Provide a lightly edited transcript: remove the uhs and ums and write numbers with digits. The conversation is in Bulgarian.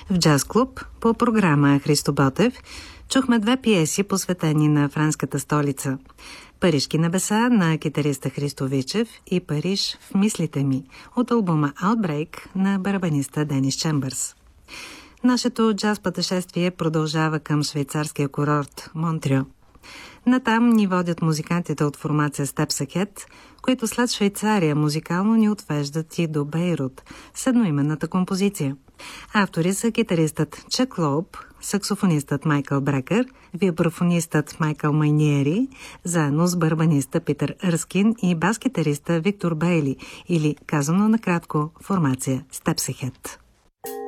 В Джаз клуб по програма Христо Ботев чухме две пиеси, посветени на франската столица. Парижки небеса на китариста Христо Вичев и Париж в мислите ми от албума Outbreak на барабаниста Денис Чембърс. Нашето джаз пътешествие продължава към швейцарския курорт Монтрио. Натам ни водят музикантите от формация Steps Ahead, които след Швейцария музикално ни отвеждат и до Бейрут с едноименната композиция. Автори са китаристът Чак Лоуб, саксофонистът Майкъл Брекър, вибрафонистът Майкъл Майниери, заедно с барабаниста Питър Ерскин и бас-китариста Виктор Бейли, или казано накратко формация Steps Ahead.